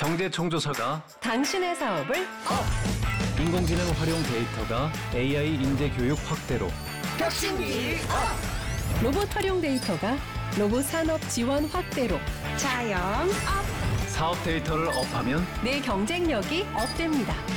경제총조사가 당신의 사업을 인공지능 활용 데이터가 AI 인재 교육 확대로 혁신기 로봇 활용 데이터가 로봇 산업 지원 확대로 자영 사업 데이터를 업하면 내 경쟁력이 업됩니다.